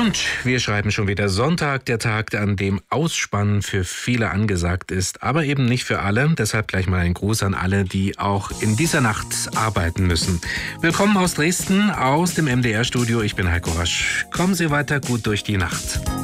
Und wir schreiben schon wieder Sonntag, der Tag, an dem Ausspannen für viele angesagt ist, aber eben nicht für alle. Deshalb gleich mal ein Gruß an alle, die auch in dieser Nacht arbeiten müssen. Willkommen aus Dresden, aus dem MDR-Studio. Ich bin Heiko Rasch. Kommen Sie weiter gut durch die Nacht.